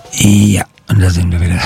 Ja, und da sind wir wieder.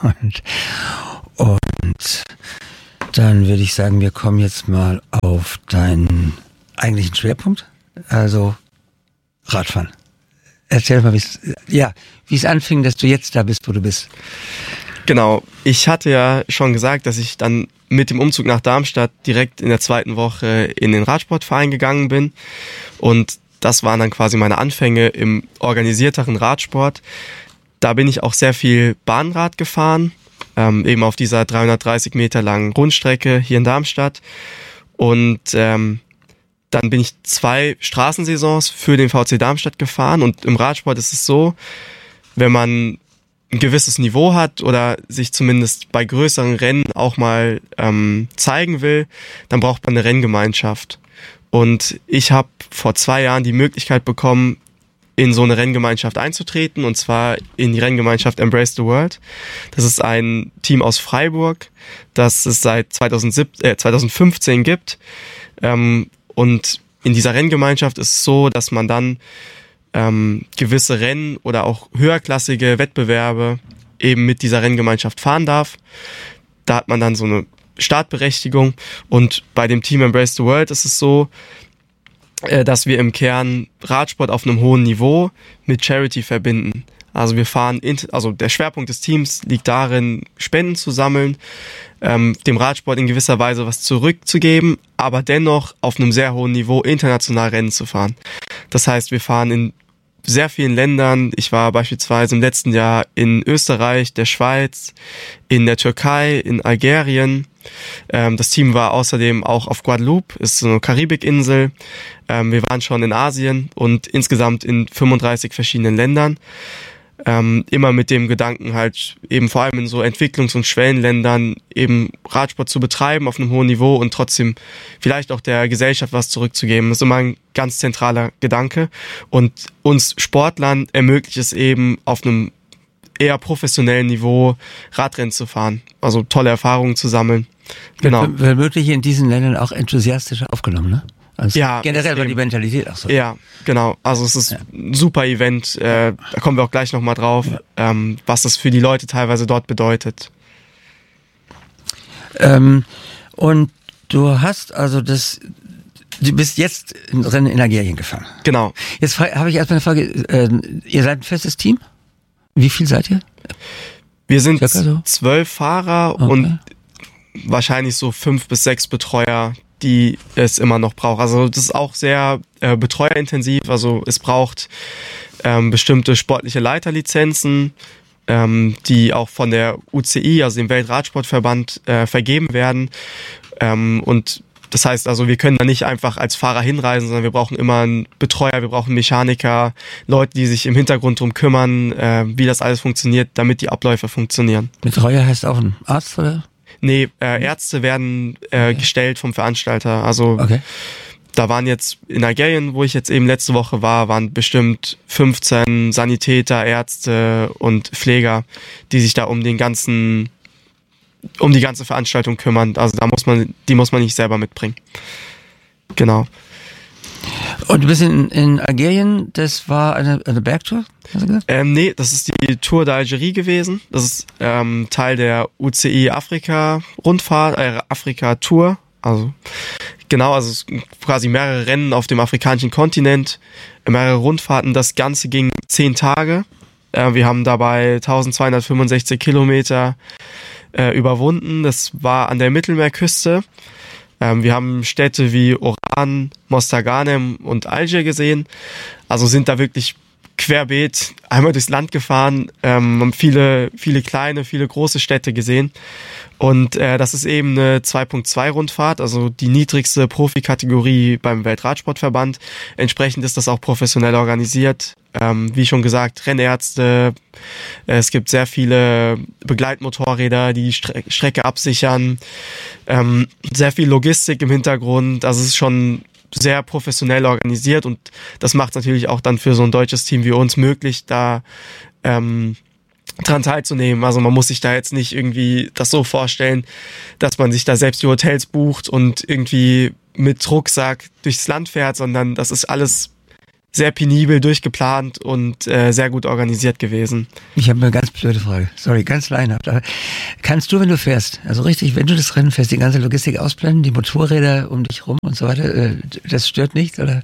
Und dann würde ich sagen, wir kommen jetzt mal auf deinen eigentlichen Schwerpunkt, also Radfahren. Erzähl mal, wie es anfing, dass du jetzt da bist, wo du bist. Genau, ich hatte ja schon gesagt, dass ich dann mit dem Umzug nach Darmstadt direkt in der 2. Woche in den Radsportverein gegangen bin. Und das waren dann quasi meine Anfänge im organisierteren Radsport. Da bin ich auch sehr viel Bahnrad gefahren, eben auf dieser 330 Meter langen Rundstrecke hier in Darmstadt. Und dann bin ich 2 Straßensaisons für den VC Darmstadt gefahren. Und im Radsport ist es so, wenn man ein gewisses Niveau hat oder sich zumindest bei größeren Rennen auch mal zeigen will, dann braucht man eine Renngemeinschaft. Und ich habe vor 2 Jahren die Möglichkeit bekommen, in so eine Renngemeinschaft einzutreten, und zwar in die Renngemeinschaft Embrace the World. Das ist ein Team aus Freiburg, das es seit 2015 gibt. Und in dieser Renngemeinschaft ist es so, dass man dann gewisse Rennen oder auch höherklassige Wettbewerbe eben mit dieser Renngemeinschaft fahren darf. Da hat man dann so eine Startberechtigung, und bei dem Team Embrace the World ist es so, dass wir im Kern Radsport auf einem hohen Niveau mit Charity verbinden. Also wir fahren, also der Schwerpunkt des Teams liegt darin, Spenden zu sammeln, dem Radsport in gewisser Weise was zurückzugeben, aber dennoch auf einem sehr hohen Niveau international Rennen zu fahren. Das heißt, wir fahren in sehr vielen Ländern. Ich war beispielsweise im letzten Jahr in Österreich, der Schweiz, in der Türkei, in Algerien. Das Team war außerdem auch auf Guadeloupe, ist so eine Karibikinsel. Wir waren schon in Asien und insgesamt in 35 verschiedenen Ländern. Immer mit dem Gedanken halt eben vor allem in so Entwicklungs- und Schwellenländern eben Radsport zu betreiben auf einem hohen Niveau und trotzdem vielleicht auch der Gesellschaft was zurückzugeben. Das ist immer ein ganz zentraler Gedanke, und uns Sportlern ermöglicht es eben auf einem eher professionellen Niveau Radrennen zu fahren, also tolle Erfahrungen zu sammeln. Genau. Wird wirklich in diesen Ländern auch enthusiastisch aufgenommen, ne? Also ja, generell war die Mentalität auch so. Ja, genau. Also es ist ein super Event. Da kommen wir auch gleich nochmal drauf, was das für die Leute teilweise dort bedeutet. Und du hast also du bist jetzt ein Rennen in Algerien gefahren. Genau. Jetzt habe ich erstmal eine Frage. Ihr seid ein festes Team? Wie viel seid ihr? Wir sind 12 Fahrer und wahrscheinlich so 5 bis 6 Betreuer, die es immer noch braucht. Also das ist auch sehr betreuerintensiv. Also es braucht bestimmte sportliche Leiterlizenzen, die auch von der UCI, also dem Weltradsportverband, vergeben werden. Und das heißt also, wir können da nicht einfach als Fahrer hinreisen, sondern wir brauchen immer einen Betreuer, wir brauchen Mechaniker, Leute, die sich im Hintergrund drum kümmern, wie das alles funktioniert, damit die Abläufe funktionieren. Betreuer heißt auch ein Arzt, oder? Nee, Ärzte werden gestellt vom Veranstalter. Also da waren jetzt in Algerien, wo ich jetzt eben letzte Woche war, waren bestimmt 15 Sanitäter, Ärzte und Pfleger, die sich da um die ganze Veranstaltung kümmern. Also die muss man nicht selber mitbringen. Genau. Und du bist in Algerien, das war eine Bergtour, hast du gesagt? Nee, das ist die Tour d'Algérie gewesen. Das ist Teil der UCI Afrika-Rundfahrt, Afrika-Tour. Also genau, also es sind quasi mehrere Rennen auf dem afrikanischen Kontinent, mehrere Rundfahrten. Das Ganze ging 10 Tage. Wir haben dabei 1265 Kilometer überwunden. Das war an der Mittelmeerküste. Wir haben Städte wie Oran, Mostaganem und Alger gesehen. Also sind da wirklich querbeet einmal durchs Land gefahren, haben viele kleine, viele große Städte gesehen. Und das ist eben eine 2.2 Rundfahrt, also die niedrigste Profikategorie beim Weltradsportverband. Entsprechend ist das auch professionell organisiert. Wie schon gesagt, Rennärzte, es gibt sehr viele Begleitmotorräder, die Strecke absichern, sehr viel Logistik im Hintergrund, also es ist schon sehr professionell organisiert, und das macht es natürlich auch dann für so ein deutsches Team wie uns möglich, da dran teilzunehmen. Also man muss sich da jetzt nicht irgendwie das so vorstellen, dass man sich da selbst die Hotels bucht und irgendwie mit Rucksack durchs Land fährt, sondern das ist alles sehr penibel, durchgeplant und sehr gut organisiert gewesen. Ich habe eine ganz blöde Frage. Sorry, ganz laienhaft. Aber kannst du, wenn du fährst, also richtig, wenn du das Rennen fährst, die ganze Logistik ausblenden, die Motorräder um dich rum und so weiter, das stört nichts, oder?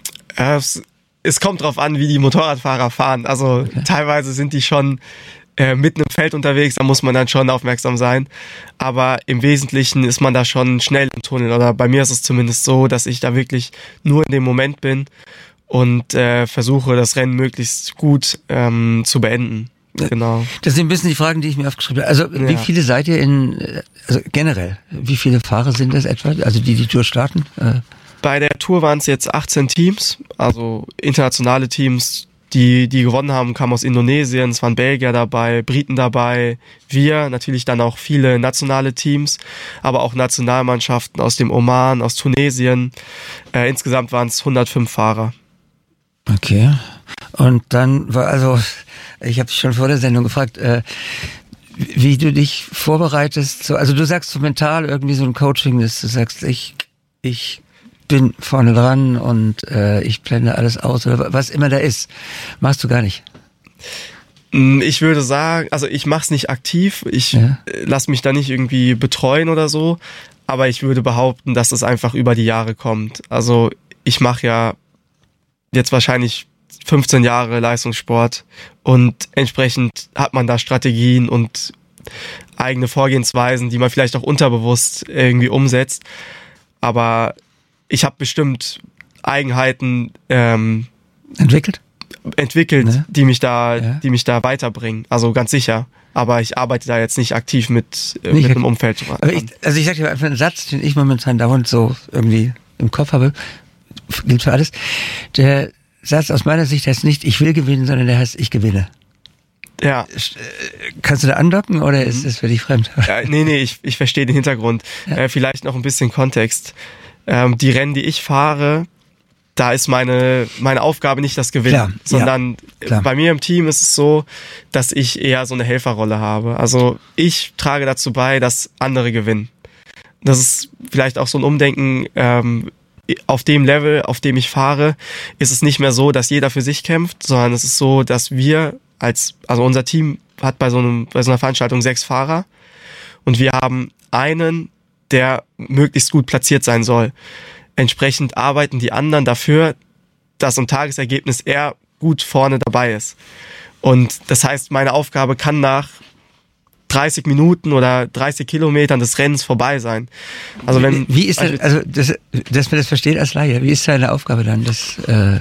Es kommt drauf an, wie die Motorradfahrer fahren. Also teilweise sind die schon mitten im Feld unterwegs, da muss man dann schon aufmerksam sein. Aber im Wesentlichen ist man da schon schnell im Tunnel. Oder bei mir ist es zumindest so, dass ich da wirklich nur in dem Moment bin und versuche, das Rennen möglichst gut zu beenden. Genau. Das sind ein bisschen die Fragen, die ich mir aufgeschrieben habe. Also wie viele seid ihr also generell, wie viele Fahrer sind das etwa, also die Tour starten? Bei der Tour waren es jetzt 18 Teams, also internationale Teams, die gewonnen haben, kamen aus Indonesien, es waren Belgier dabei, Briten dabei, wir, natürlich dann auch viele nationale Teams, aber auch Nationalmannschaften aus dem Oman, aus Tunesien. Insgesamt waren es 105 Fahrer. Okay. Und dann war ich habe dich schon vor der Sendung gefragt, wie du dich vorbereitest. Also du sagst so mental irgendwie so ein Coaching, dass du sagst, ich bin vorne dran und ich blende alles aus oder was immer da ist. Machst du gar nicht? Ich würde sagen, also ich mache es nicht aktiv, ich lasse mich da nicht irgendwie betreuen oder so, aber ich würde behaupten, dass es einfach über die Jahre kommt. Also ich mache ja jetzt wahrscheinlich 15 Jahre Leistungssport und entsprechend hat man da Strategien und eigene Vorgehensweisen, die man vielleicht auch unterbewusst irgendwie umsetzt. Aber ich habe bestimmt Eigenheiten entwickelt, ne? die mich da weiterbringen. Also ganz sicher. Aber ich arbeite da jetzt nicht aktiv mit einem Umfeld. Aber ich sag dir einfach einen Satz, den ich momentan dauernd so irgendwie im Kopf habe, gilt für alles. Der Satz aus meiner Sicht heißt nicht, ich will gewinnen, sondern der heißt, ich gewinne. Ja. Kannst du da andocken oder ist das für dich fremd? Ja, nee, ich verstehe den Hintergrund. Ja. Vielleicht noch ein bisschen Kontext. Die Rennen, die ich fahre, da ist meine Aufgabe nicht das Gewinnen, sondern bei mir im Team ist es so, dass ich eher so eine Helferrolle habe. Also ich trage dazu bei, dass andere gewinnen. Das ist vielleicht auch so ein Umdenken, auf dem Level, auf dem ich fahre, ist es nicht mehr so, dass jeder für sich kämpft, sondern es ist so, dass wir also unser Team hat bei so einer Veranstaltung 6 Fahrer und wir haben einen, der möglichst gut platziert sein soll. Entsprechend arbeiten die anderen dafür, dass im Tagesergebnis er gut vorne dabei ist. Und das heißt, meine Aufgabe kann nach 30 Minuten oder 30 Kilometern des Rennens vorbei sein. Also wie ist das, also dass man das versteht als Laie, wie ist deine Aufgabe dann, dass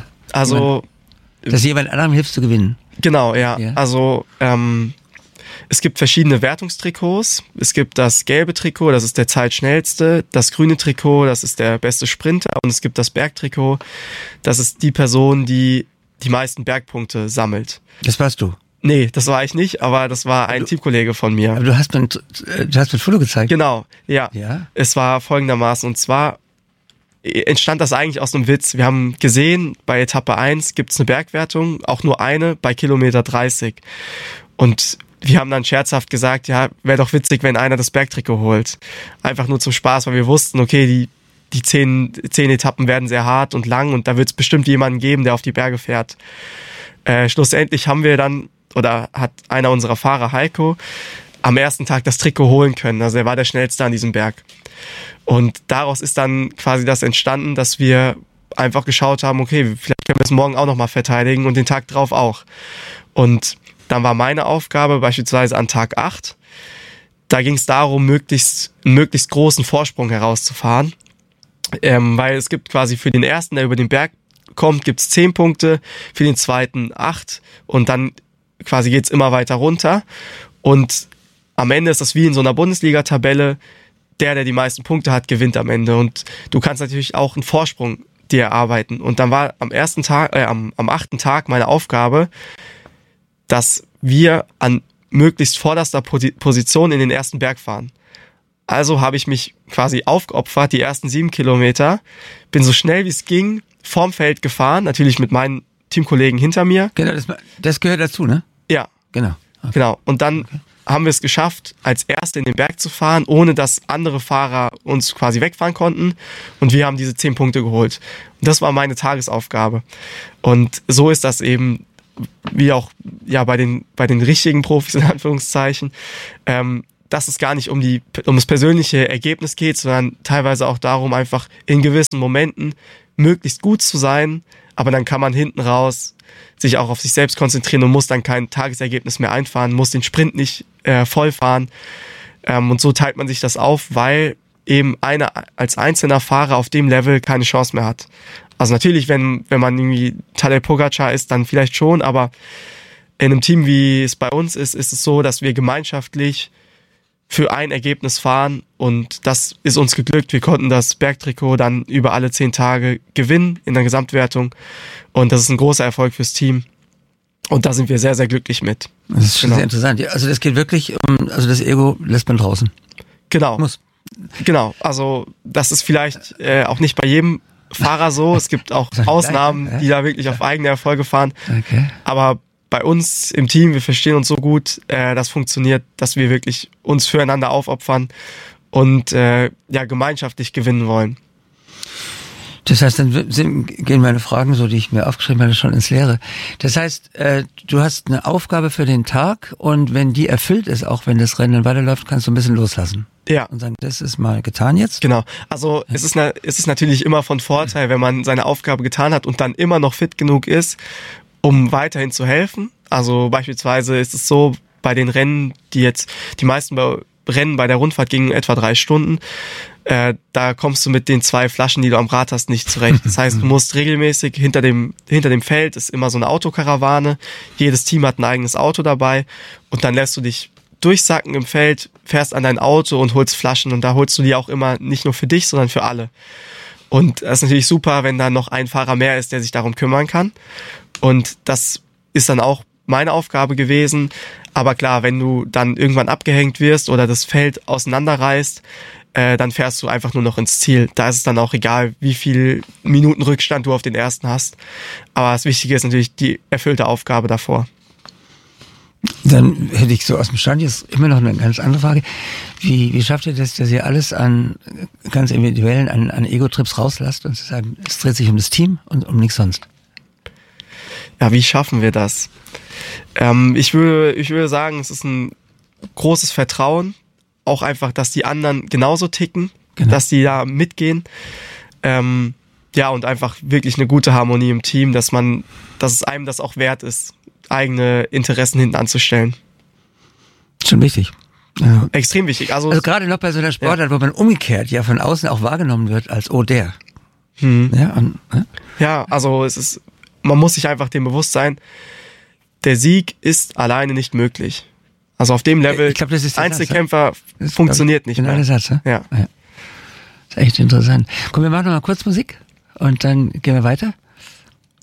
jemand anderem hilft zu gewinnen? Genau, ja. Also es gibt verschiedene Wertungstrikots. Es gibt das gelbe Trikot, das ist der Zeitschnellste. Das grüne Trikot, das ist der beste Sprinter. Und es gibt das Bergtrikot, das ist die Person, die die meisten Bergpunkte sammelt. Das warst du? Nee, das war ich nicht, aber das war ein Teamkollege von mir. Aber du hast mir ein Foto gezeigt. Genau, ja. Es war folgendermaßen, und zwar entstand das eigentlich aus einem Witz. Wir haben gesehen, bei Etappe 1 gibt's eine Bergwertung, auch nur eine, bei Kilometer 30. Und wir haben dann scherzhaft gesagt, ja, wäre doch witzig, wenn einer das Bergtrikot holt. Einfach nur zum Spaß, weil wir wussten, okay, die 10 Etappen werden sehr hart und lang und da wird es bestimmt jemanden geben, der auf die Berge fährt. Schlussendlich haben wir dann, oder hat einer unserer Fahrer, Heiko, am ersten Tag das Trikot holen können. Also er war der Schnellste an diesem Berg. Und daraus ist dann quasi das entstanden, dass wir einfach geschaut haben, okay, vielleicht können wir es morgen auch nochmal verteidigen und den Tag drauf auch. Und dann war meine Aufgabe beispielsweise an Tag 8, da ging es darum, einen möglichst großen Vorsprung herauszufahren, weil es gibt quasi für den ersten, der über den Berg kommt, gibt es 10 Punkte, für den zweiten 8 und dann quasi geht's immer weiter runter und am Ende ist das wie in so einer Bundesliga-Tabelle, der die meisten Punkte hat, gewinnt am Ende und du kannst natürlich auch einen Vorsprung dir erarbeiten und dann war am 8. Tag meine Aufgabe, dass wir an möglichst vorderster Position in den ersten Berg fahren. Also habe ich mich quasi aufgeopfert, die ersten 7 Kilometer, bin so schnell wie es ging vorm Feld gefahren, natürlich mit meinen Teamkollegen hinter mir. Genau, das gehört dazu, ne? Ja. Genau. Okay. Genau. Und dann haben wir es geschafft, als Erste in den Berg zu fahren, ohne dass andere Fahrer uns quasi wegfahren konnten. Und wir haben diese 10 Punkte geholt. Und das war meine Tagesaufgabe. Und so ist das eben, wie auch ja bei den richtigen Profis in Anführungszeichen, dass es gar nicht um das persönliche Ergebnis geht, sondern teilweise auch darum, einfach in gewissen Momenten möglichst gut zu sein. Aber dann kann man hinten raus sich auch auf sich selbst konzentrieren und muss dann kein Tagesergebnis mehr einfahren, muss den Sprint nicht voll fahren. Und so teilt man sich das auf, weil eben einer als einzelner Fahrer auf dem Level keine Chance mehr hat. Also natürlich, wenn man irgendwie Tadej Pogačar ist, dann vielleicht schon, aber in einem Team, wie es bei uns ist es so, dass wir gemeinschaftlich für ein Ergebnis fahren und das ist uns geglückt. Wir konnten das Bergtrikot dann über alle 10 Tage gewinnen in der Gesamtwertung und das ist ein großer Erfolg fürs Team und da sind wir sehr, sehr glücklich mit. Das ist schon sehr interessant. Also das geht wirklich also das Ego lässt man draußen. Genau. Genau, also das ist vielleicht auch nicht bei jedem Fahrer so. Es gibt auch Ausnahmen, die da wirklich auf eigene Erfolge fahren. Okay. Aber bei uns im Team, wir verstehen uns so gut, das funktioniert, dass wir wirklich uns füreinander aufopfern und gemeinschaftlich gewinnen wollen. Das heißt, dann gehen meine Fragen, so die ich mir aufgeschrieben hatte, schon ins Leere. Das heißt, du hast eine Aufgabe für den Tag und wenn die erfüllt ist, auch wenn das Rennen weiterläuft, kannst du ein bisschen loslassen. Ja. Und sagen, das ist mal getan jetzt. Genau. Also es ist natürlich immer von Vorteil, wenn man seine Aufgabe getan hat und dann immer noch fit genug ist, um weiterhin zu helfen. Also beispielsweise ist es so, bei den Rennen, die meisten Rennen bei der Rundfahrt gingen etwa 3 Stunden, da kommst du mit den 2 Flaschen, die du am Rad hast, nicht zurecht. Das heißt, du musst regelmäßig hinter dem Feld ist immer so eine Autokarawane. Jedes Team hat ein eigenes Auto dabei und dann lässt du dich durchsacken im Feld, fährst an dein Auto und holst Flaschen und da holst du die auch immer nicht nur für dich, sondern für alle. Und das ist natürlich super, wenn da noch ein Fahrer mehr ist, der sich darum kümmern kann. Und das ist dann auch meine Aufgabe gewesen. Aber klar, wenn du dann irgendwann abgehängt wirst oder das Feld auseinanderreißt, dann fährst du einfach nur noch ins Ziel. Da ist es dann auch egal, wie viel Minuten Rückstand du auf den ersten hast. Aber das Wichtige ist natürlich die erfüllte Aufgabe davor. Dann hätte ich so aus dem Stand jetzt immer noch eine ganz andere Frage. Wie schafft ihr das, dass ihr alles an ganz individuellen, an Ego-Trips rauslasst und zu sagen, es dreht sich um das Team und um nichts sonst? Ja, wie schaffen wir das? Ich würde sagen, es ist ein großes Vertrauen. Auch einfach, dass die anderen genauso ticken, genau. Dass die da mitgehen. Und einfach wirklich eine gute Harmonie im Team, dass es einem das auch wert ist, eigene Interessen hinten anzustellen. Schon wichtig. Ja. Extrem wichtig. Also gerade noch bei so einer Sportart, wo man umgekehrt ja von außen auch wahrgenommen wird als der. Also man muss sich einfach dem bewusst sein, der Sieg ist alleine nicht möglich. Also auf dem Level, ich glaub, das ist Einzelkämpfer funktioniert nicht mehr. Der Satz, ja. Das ist echt interessant. Komm, wir machen noch mal kurz Musik und dann gehen wir weiter.